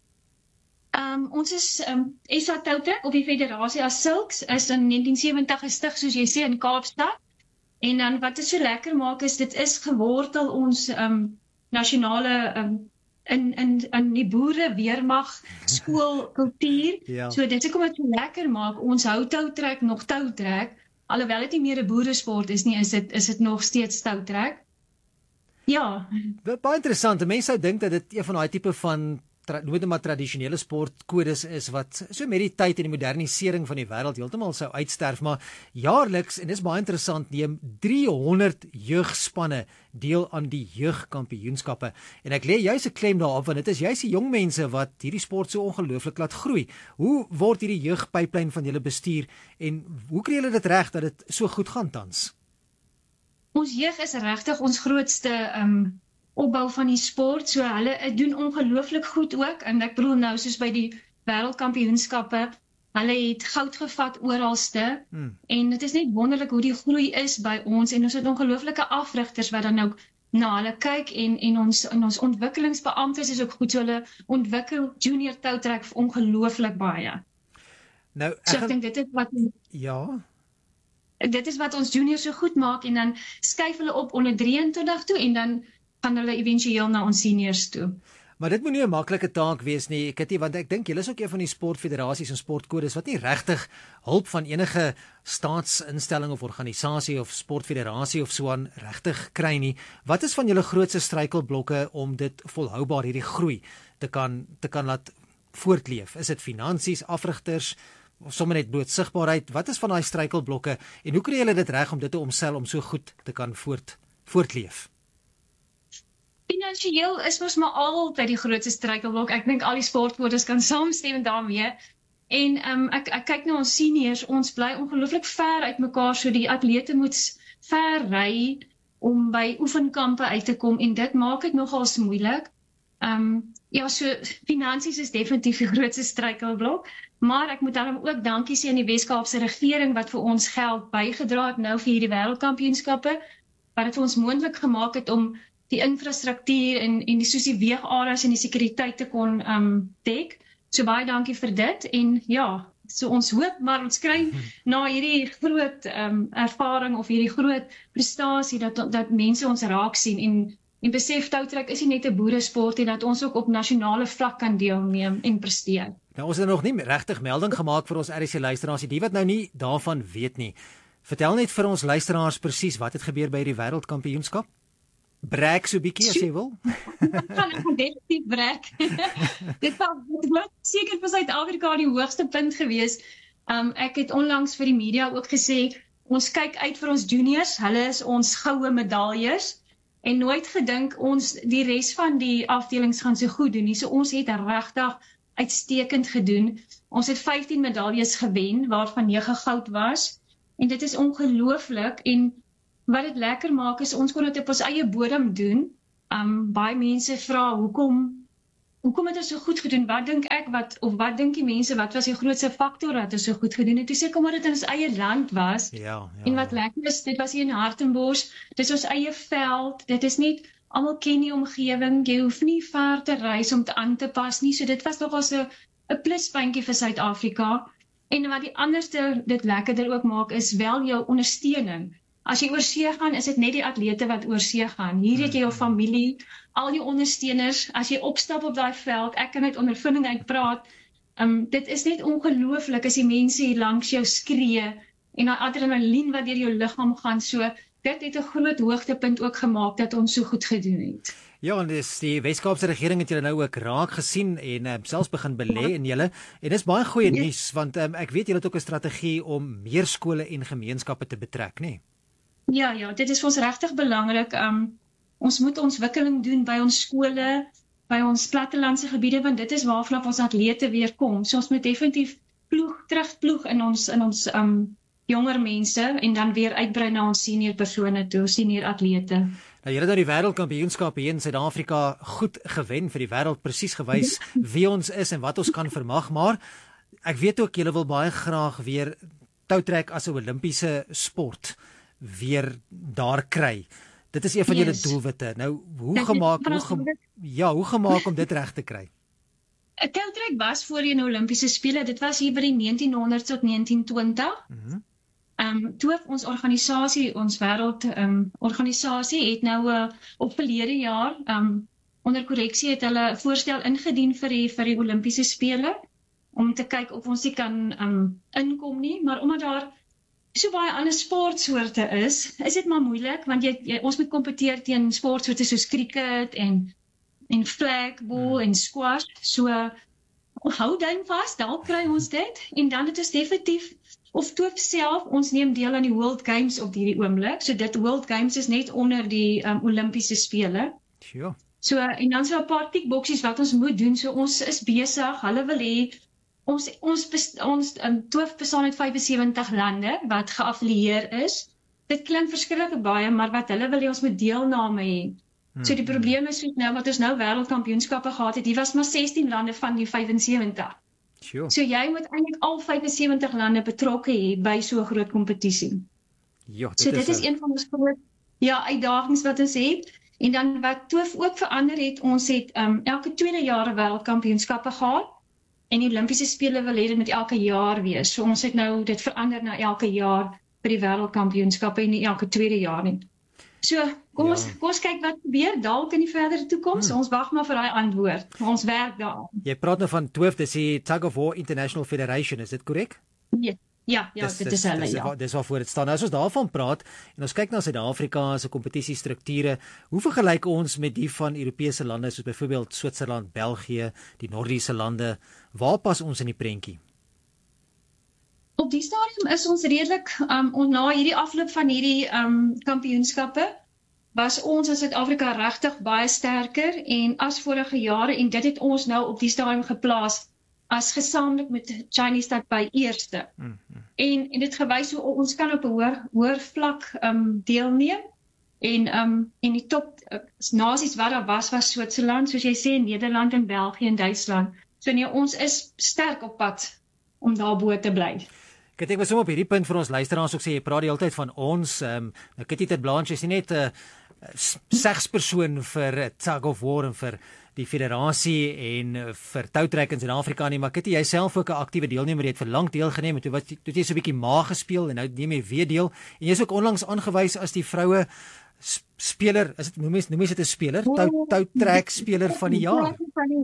Um, ons is um, S A Toutrek, of die federasie as sulks, is in negentien sewentig gestig, soos jy sê, in Kaapstad. En dan wat dit so lekker maak is, dit is gewortel ons um, nasionale um, in in in die boere weermag skoolkultuur. Ja. So dit is kom dit so lekker maak. Ons hou toutrek nog toutrek, alhoewel dit nie meer 'n boeresport is nie, is dit is dit nog steeds toutrek. Ja. Baie interessant. Mense sou dink dat dit een van daai tipe van nooit maar tradisionele sportkodes is wat so met die tyd en die modernisering van die wêreld heeltemal sou uitsterf, maar jaarliks, en dis baie interessant, neem driehonderd jeugspanne deel aan die jeugkampioenskappe. En ek lê juis 'n klem daarop, want dit is juis die jong mense wat hierdie sport so ongelooflik laat groei. Hoe word hierdie jeugpyplyn van julle bestuur en hoe kry julle dit reg dat dit so goed gaan tans? Ons jeug is regtig ons grootste um, opbou van die sport, so hulle doen ongelooflik goed ook, en ek bedoel nou soos by die wêreldkampioenskappe, hulle het goud gevat oralste, hmm. en dit is net wonderlik hoe die groei is by ons, en ons het ongelooflike afrigters wat dan ook na hulle kyk, en, en, ons, en ons ontwikkelingsbeamptes is ook goed, so hulle ontwikkel junior toutrek ongelooflik baie. Nou, ek so ek dink dit is wat... Ja... Dit is wat ons juniors so goed maak, en dan skuif hulle op onder drieëntwintig toe, en dan gaan hulle eventueel na ons seniors toe. Maar dit moet nie 'n maklike taak wees nie, Kitty, want ek dink julle is ook een van die sportfederasies en sportkodes wat nie regtig hulp van enige staatsinstelling of organisasie of sportfederasie of so aan regtig kry nie. Wat is van julle grootste struikelblokke om dit volhoubaar hierdie groei te kan te kan laat voortleef? Is dit finansies, afrigters, of sommer net bloot sigbaarheid? Wat is van daai struikelblokke en hoe kry julle dit reg om dit te omsel om so goed te kan voort voortleef? Finansieel is ons maar altyd die grootste struikelblok. Ek dink al die sportkodes kan saamstem daarmee. En um, ek, ek kyk na ons seniors, ons bly ongelooflik ver uit mekaar, so die atlete moet ver ry om by oefenkampe uit te kom en dit maak dit nogals moeilik. Um, ja, so finansies is definitief die grootste struikelblok, maar ek moet daarom ook dankie sê aan die Wes-Kaapse regering wat vir ons geld bygedra het nou vir hierdie wêreldkampioenskappe, wat dit vir ons moontlik gemaak het om die infrastruktuur en, en die soos die weegareas en die sekuriteit te kon um, dek. So baie dankie vir dit en ja, so ons hoop maar ons kry na hierdie groot um, ervaring of hierdie groot prestasie dat, dat mense ons raak sien en, en besef toutrek is nie net 'n boeresport en dat ons ook op nasionale vlak kan deelneem en presteer. Nou ons het nog nie regtig melding gemaak vir ons R S C luisteraars, die wat nou nie daarvan weet nie. Vertel net vir ons luisteraars presies wat het gebeur by die wêreldkampioenskap? Brek so bietjie as jy wil. Gaan ek definitief brek. Dit was seker vir Suid-Afrika die hoogste punt gewees. Um, ek het onlangs vir die media ook gesê, ons kyk uit vir ons juniors, hulle is ons goue medaljes, en nooit gedink ons die res van die afdelings gaan so goed doen nie. So ons het regtig uitstekend gedoen. Ons het vyftien medaljes gewen, waarvan nege goud was, en dit is ongelooflik, en wat dit lekker maak is, ons kon dit op ons eie bodem doen. Um, baie mense vra, hoekom, hoekom het ons so goed gedoen? Wat dink ek, wat, of wat dink die mense, wat was die grootste faktor dat ons so goed gedoen het? Toe sê ek, omdat dit in ons eie land was, ja, ja, en wat lekker is, dit was hier in Hartenbos, dit is ons eie veld, dit is nie, almal ken die omgewing, jy hoef nie ver te reis om te aan te pas nie, so dit was nogal so 'n pluspuntjie vir Suid-Afrika, en wat die anderste dit lekkerder ook maak, is wel jou ondersteuning. As jy oor see gaan, is dit net die atlete wat oor see gaan. Hier het jy jou familie, al die ondersteuners, as jy opstap op daai veld, ek kan uit ondervinding uitpraat, um, dit is net ongelooflik as die mense hier langs jou skree, en die adrenalien wat deur jou liggaam gaan, so dit het 'n groot hoogtepunt ook gemaak dat ons so goed gedoen het. Ja, en dis die Wes-Kaapse regering het julle nou ook raak gesien en uh, selfs begin belê in julle, en dis baie goeie Ja. nuus, want um, ek weet julle het ook 'n strategie om meer skole en gemeenskappe te betrek, nê? Ja, ja, dit is vir ons regtig belangrik. Um, ons moet ontwikkeling doen by ons skole, by ons plattelandse gebiede, want dit is waarvan ons atlete weer kom. So ons moet definitief ploeg, terugploeg in ons, in ons um, jonger mense, en dan weer uitbrei na ons senior persone toe, senior atlete. Nou, julle het nou die wêreldkampioenskap hier in Suid-Afrika goed gewen, vir die wêreld presies gewys wie ons is en wat ons kan vermag, maar ek weet ook julle wil baie graag weer toutrek as 'n Olimpiese sport weer daar kry. Dit is een van julle Yes. doelwitte. Nou, hoe Dit is gemaak, van hoe ons ge doelwit. ja, hoe gemaak om dit reg te kry? 'n Toutrek was voorheen Olimpiese spele, dit was hier by die negentienhonderd tot negentien twintig. Mhm. Um, toe ons organisasie, ons wêreld um, organisasie het nou uh, op verlede jaar, um, onder korreksie het hulle 'n voorstel ingedien vir die, vir die Olimpiese spele, om te kyk of ons nie kan um, inkom nie, maar omdat daar so baie ander sportsoorte is, is dit maar moeilik, want jy, jy, ons moet kompeteer teen sportsoorte soos cricket en, en flagball en squash, so hou duim vas, dalk kry ons dit, en dan het ons definitief, of Toop self, ons neem deel aan die World Games op hierdie oomblik, so dit World Games is net onder die um, Olimpiese spele. Sure. So, en dan so 'n paar tikboksies wat ons moet doen, so ons is besig, hulle wil hê, ons, ons, bes- ons um, Toop bestaan uit vyfensewentig lande, wat geaffilieer is. Dit klink verskriklik baie, maar wat hulle wil hê, ons moet deelname hê. So die probleem is soos nou, wat ons nou wêreldkampioenskappe gehad het, die was maar sestien lande van die vyfensewentig. Sure. So jy moet eintlik al vyfensewentig lande betrokke hê by so 'n groot kompetisie. Ja, dit So dit is uh, een van ons groot ja, uitdagings wat ons het. En dan wat Toof ook verander het, ons het um, elke tweede jaar wêreldkampioenskappe gehad, en die Olimpiese spele wil hê dit moet elke jaar wees. So ons het nou dit verander na elke jaar by die wêreldkampioenskappe en nie elke tweede jaar nie. So Kom, Ja. ons, kom ons kyk wat gebeur dalk in die verdere toekoms. Hmm. Ons wag maar vir daai antwoord. Ons werk daar. Jy praat nou van T W I F, dis die Tug of War International Federation, is dit korrek? Ja, ja, ja Dis- dit dis- is hulle, dis- ja. Dis waarvoor dit staan. Nou as ons daarvan praat en ons kyk na Suid-Afrika se kompetisiestrukture, hoe vergelyk ons met die van Europese lande soos byvoorbeeld Switserland, België, die Nordiese lande? Waar pas ons in die prentjie? Op die stadium is ons redelik um on, na hierdie afloop van hierdie um kampioenskappe was ons in Suid-Afrika regtig baie sterker en as vorige jare en dit het ons nou op die stadium geplaas as gesamentlik met Chinese Taipei eerste. Mm-hmm. En en dit gewys hoe ons kan op 'n hoër hoër vlak um deelneem en um en die top uh, nasies wat daar was was Switserland, soos jy sê, Nederland en België en Duitsland. So nee, ons is sterk op pad om daarbo te bly. Ek ek was sommer op hierdie punt vir ons luisteraars ook sê, jy praat die hele tyd van ons, ehm um, nou Kitty ter Blanche is nie net 'n uh, segspersoon vir uh, Tug of War en vir die federasie en uh, vir toutrek in Suid-Afrika nie, maar Kitty, jy self ook 'n aktiewe deelnemer, jy het vir lank deelgeneem en toe wat toe het jy so 'n bietjie maag gespeel en nou neem jy weer deel en jy's ook onlangs aangewys as die vroue speler, is dit noem mens noem mens dit 'n speler, tou toutrek speler van die jaar.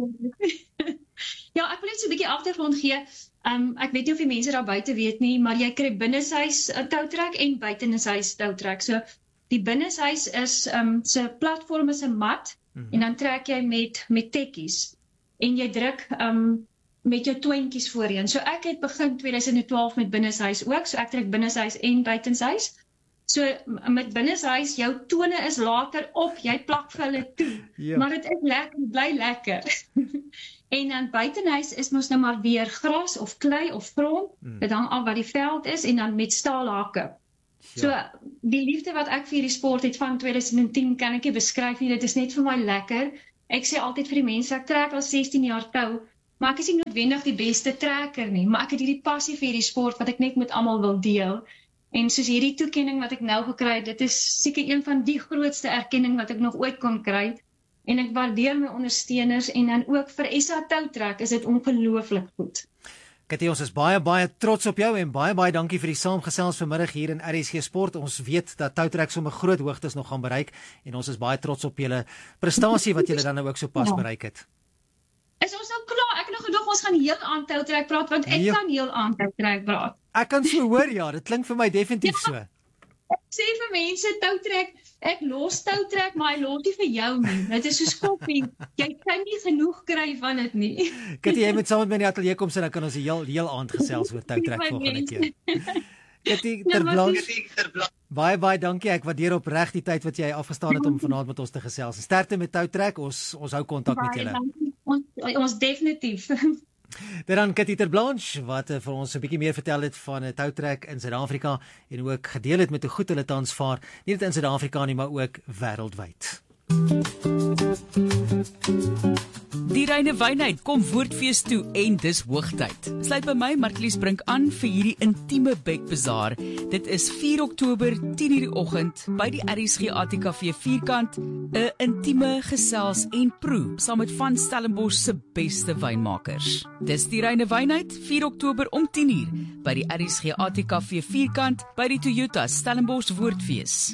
Ja, ek wil net so 'n bietjie agtergrond gee. Um, ek weet nie of die mense daar buite weet nie, maar jy kry binneshuis uh, toutrek en buitenishuis toutrek. So die binneshuis is um, se platform is 'n mat mm-hmm. en dan trek jy met met tekkies en jy druk um, met jou twentjies voorheen. So ek het begin twintig twaalf met binneshuis ook, so ek trek binneshuis en buitenshuis. So met binneshuis, jou tone is later op, jy plak vir hulle toe, ja. Maar dit is lekker, bly lekker. En dan buitenhuis is mos nou maar weer gras of klei of grond, mm. dit hang af wat die veld is, en dan met staalhake. Ja. So die liefde wat ek vir hierdie sport het van twintig tien kan ek nie beskryf nie, dit is net vir my lekker. Ek sê altyd vir die mense, ek trek al sestien jaar tou, maar ek is nie noodwendig die beste trekker nie, maar ek het hierdie passie vir hierdie sport wat ek net met almal wil deel. En soos hierdie toekenning wat ek nou gekry het, dit is seker een van die grootste erkenning wat ek nog ooit kon kry. En ek waardeer my ondersteuners en dan ook vir S A Toutrek is dit ongelooflik goed. Kitty, ons is baie baie trots op jou en baie baie dankie vir die saamgesels vanmiddag hier in R S G Sport. Ons weet dat Toutrek sommer groot hoogtes nog gaan bereik en ons is baie trots op julle prestasie wat julle dan nou ook so pas ja. bereik het. Is ons nou klaar? Ek het nog gedog ons gaan heel aan Toutrek praat want ek ja. kan heel aan Toutrek praat. Ek kan so hoor, ja, dit klink vir my definitief ja. so. Ek sê vir mense, toutrek, ek los toutrek, maar hy los nie vir jou nie. Dit is soos koffie, jy kan nie genoeg kry van dit nie. Kitty, jy moet saam met my in die ateljee kom sit, dan kan ons die heel, heel aand gesels oor toutrek volgende keer. Kitty ter Blanche, baie baie dankie, ek waardeer opreg die tyd wat jy afgestaan het om vanaand met ons te gesels. Sterkte met toutrek, ons, ons hou kontak met julle. Ons, ons definitief. Dit dan Kitty ter Blanche wat uh, vir ons 'n bietjie meer vertel het van 'n uh, toutrek in Suid-Afrika en ook gedeel het met hoe goed hulle tans vaar, nie net in Suid-Afrika nie, maar ook wêreldwyd. Die Reine Wynheid kom Woordfees toe en dis hoogtyd. Sluit by my Martlies Brink aan vir hierdie intieme bekbazaar. Dit is vier Oktober tien uur die oggend by die R S G A T K V Vierkant, 'n intieme gesels en proe saam met van Stellenbosch se beste wynmakers. Dis die Reine Wynheid vier Oktober om tien uur by die R S G A T K V Vierkant by die Toyota Stellenbosch Woordfees.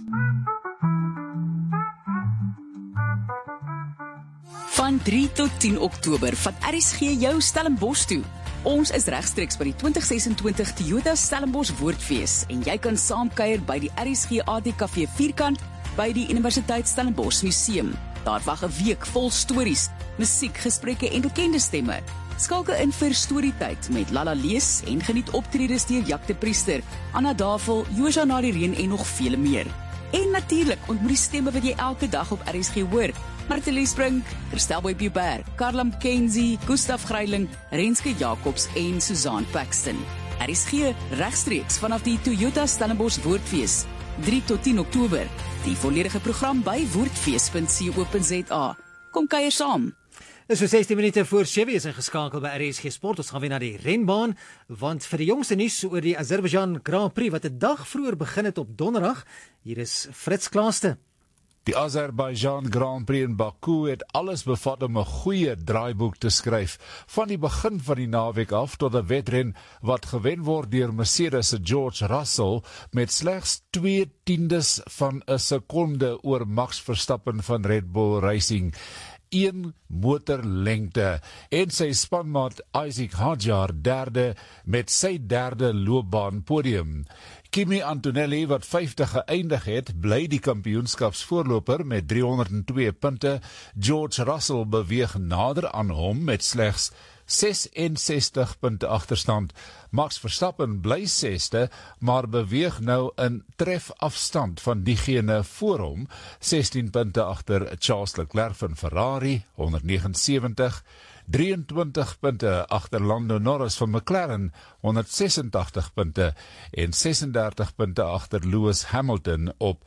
Van drie tot tien Oktober vat R S G jou Stellenbosch toe. Ons is regstreeks by die twintig ses en twintig Toyota Stellenbosch Woordfees en jy kan saamkuier by die R S G A T K V Vierkant by die Universiteit Stellenbosch Museum. Daar wag 'n week vol stories, musiek, gesprekke en bekende stemme. Skakel in vir Storytyd met Lala Lees en geniet optredes deur Jack de Priester, Anna Davel, Joja na die reën en nog vele meer. En natuurlik ontmoet die stemme wat jy elke dag op R S G hoor. Martelies Brink, Christel Boy-Buber, Karla McKenzie, Gustaf Greiling, Renske Jacobs en Susan Paxton. R S G regstreeks vanaf die Toyota Stellenbosch Woordfees, drie tot tien Oktober. Die volledige program by woordfees punt co punt za. Kom kuier saam. Dis so sestie minute voor sewe is ingeskakel by R S G Sport. Ons gaan weer na die renbaan, want vir die jongste nuus oor die Azerbaijan Grand Prix wat 'n dag vroeër begin het op donderdag, hier is Fritz Klaaste. Die Azerbaijan Grand Prix in Baku het alles bevat om 'n goeie draaiboek te skryf, van die begin van die naweek af tot 'n wedren wat gewen word deur Mercedes se George Russell met slegs twee tiendes van 'n sekonde oor Max Verstappen van Red Bull Racing. Een motorlengte en sy spanmaat Isaac Hadjar derde met sy derde loopbaan podium. Kimi Antonelli wat vyfde geëindig het, bly die kampioenskapsvoorloper met driehonderd twee punte. George Russell beweeg nader aan hom met slegs ses en sestig punte agterstand. Max Verstappen bly sesde, maar beweeg nou in trefafstand van diegene voor hom, sestien punte agter Charles Leclerc van Ferrari, honderdnegenensewentig, drieëntwintig punte agter Lando Norris van McLaren, honderdses-en-tagtig punte en ses-en-dertig punte agter Lewis Hamilton op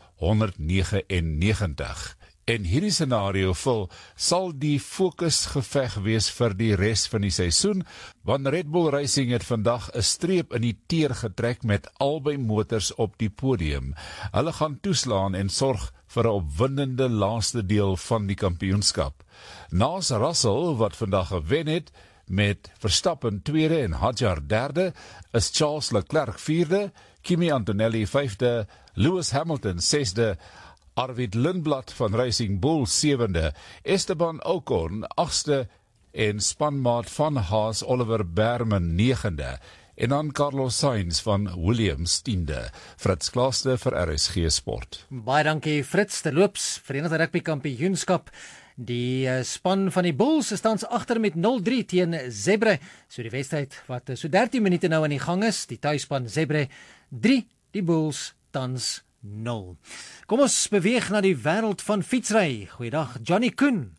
honderdnegenennegentig. En hierdie scenario vul sal die fokusgeveg wees vir die res van die seisoen, want Red Bull Racing het vandag 'n streep in die teer getrek met albei motors op die podium. Hulle gaan toeslaan en sorg vir 'n opwindende laaste deel van die kampioenskap. Naas Russell, wat vandag gewen het, met Verstappen tweede en Hadjar derde, is Charles Leclerc vierde, Kimi Antonelli vyfde, Lewis Hamilton sesde, Arvid Lindblad van Racing Bull sewende, Esteban Ocon agste en spanmaat van Haas Oliver Bearman negende en dan Carlos Sainz van Williams tiende. Fritz Klaaste vir R S G Sport. Baie dankie Fritz. Terloops, Verenigde Rugby Kampioenskap. Die uh, span van die Bulls is tans agter met nul drie teen Zebre. So die wedstryd wat uh, so dertien minute nou aan die gang is, die tuisspan Zebre drie, die Bulls tans nul. Kom ons beweeg na die wêreld van fietsry. Goeiedag, Johnny Koen.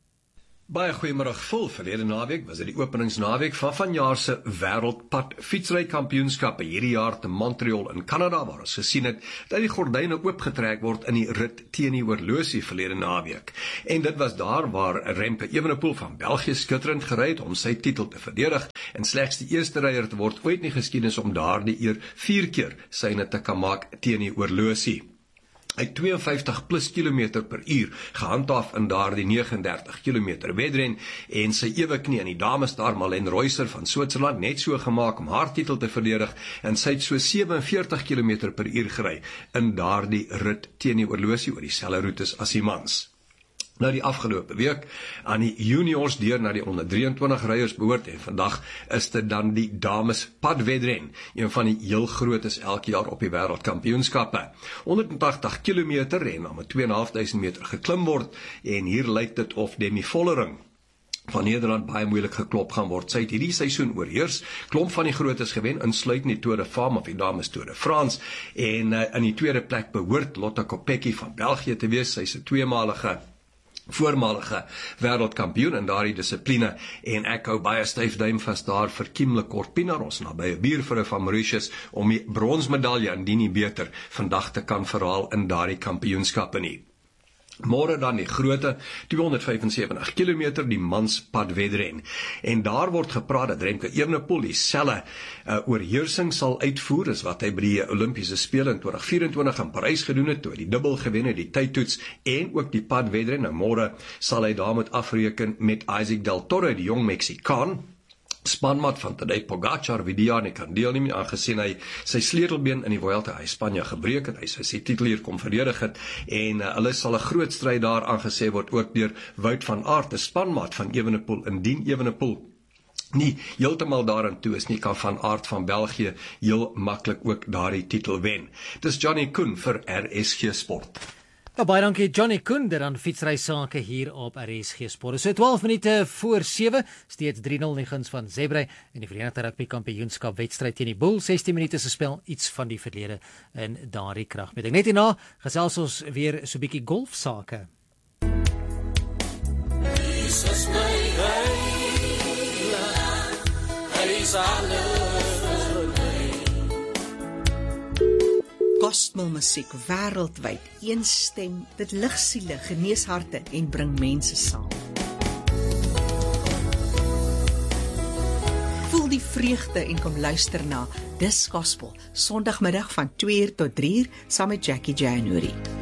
Baie goeiemôre. Vol verlede naweek was dit die openingsnaweek van vanjaar se wêreldpad fietsry kampioenskappe hierdie jaar te Montreal in Kanada, waar ons gesien het dat die gordyne oopgetrek word in die rit teen die horlosie verlede naweek. En dit was daar waar Remke Evenepoel van België skitterend gery het om sy titel te verdedig en slegs die eerste ryer te word ooit in die geskiedenis om daardie eer vier keer syne te kan maak teen die horlosie. Hy het twee en vyftig plus kilometer per uur gehandhaaf in daardie nege en dertig kilometer wedren en sy eweknie in die dames daar Malene Reusser van Switserland net so gemaak om haar titel te verdedig en sy het so sewe en veertig kilometer per uur gery in daardie rit teen die horlosie oor dieselfde roetes as die mans. Nou die afgelope week aan die juniors deur na die onder drieëntwintig ryers behoort en vandag is dit dan die dames padwedren, een van die heel grootes elke jaar op die wêreldkampioenskappe. honderd en tagtig kilometer en dan met twee en 'n half duisend meter geklim word en hier lyk dit of Demi Vollering van Nederland baie moeilik geklop gaan word. Sy het hierdie seisoen oorheers, klomp van die grootes gewen, insluitend die Tour de Femme of die dames Tour de France, en uh, in die tweede plek behoort Lotte Kopecky van België te wees. Sy is 'n tweemalige voormalige wêreldkampioen in daardie dissipline en ek hou baie styf duim vas daar vir Kim Lekort-Pienaar, ons nabye buurvrou van Mauritius, om die bronsmedalje indien nie beter vandag te kan verhaal in daardie kampioenskappe nie. Môre dan die groote tweehonderd vyfensewentig kilometer, die manspadwedren. En daar word gepraat dat Remke Evenepoel dieselfde uh, oorheersing sal uitvoer as wat hy by die Olimpiese Spele in twintig vyf-en-twintig in Parys gedoen het, toe hy die dubbel gewen het, die tydtoets en ook die padwedren. Nou môre sal hy daar moet afreken met Isaac Del Toro, die jong Mexikaan, spanmaat van Tadej Pogačar, wie die jaar nie kan deelneem, aangesien hy sy sleutelbeen in die Vuelta hy Spanje gebreek het, hy sy, sy titel hier kom verdedig het, en uh, hulle sal 'n groot stryd daar aangesê word, ook deur Wout van Aert, 'n spanmaat van Evenepoel, indien Evenepoel nie heeltemal daarin toe is nie, kan Van Aert van België heel maklik ook daardie titel wen. Dis Johnny Koen vir R S G Sport. Nou, baie dankie Johnny Koen, dit aan fietsry sake hier op R S G Sport. So twaalf minute voor sewe, steeds drie nul in die guns van Zebre en die Verenigde Rugby Kampioenskap wedstryd teen die Bulls, sestien minute se spel, iets van die verlede in daardie kragmeting. Net hierna gesels ons weer so 'n bietjie golf sake. Jesus my Gospel musiek wêreldwyd, een stem, dit lig siele, genees harte en bring mense saam. Voel die vreugde en kom luister na Dis Gospel, Sondagmiddag van twee uur tot drie uur saam met Jackie January.